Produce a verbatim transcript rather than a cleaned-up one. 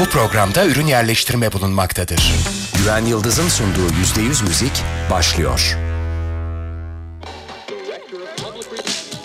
Bu programda ürün yerleştirme bulunmaktadır. Güven Yıldız'ın sunduğu yüzde yüz müzik başlıyor.